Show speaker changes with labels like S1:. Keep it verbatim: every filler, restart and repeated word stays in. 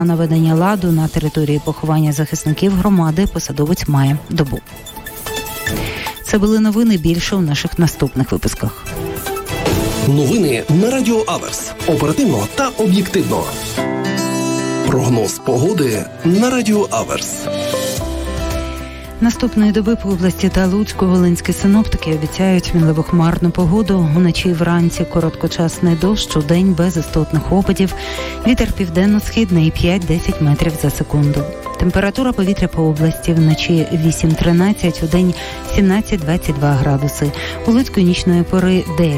S1: наведення ладу на території поховання захисників громади посадовець має добу. Це були новини, більше у наших наступних випусках.
S2: Новини на Радіо Аверс. Оперативно та об'єктивно. Прогноз погоди на Радіо Аверс.
S1: Наступної доби по області та Луцьку волинські синоптики обіцяють мінливу хмарну погоду. Уночі і вранці короткочасний дощ, удень без істотних опадів. Вітер південно-східний п'ять-десять метрів за секунду. Температура повітря по області вночі вісім-тринадцять, удень сімнадцять-двадцять два градуси. У Луцьку нічної пори десять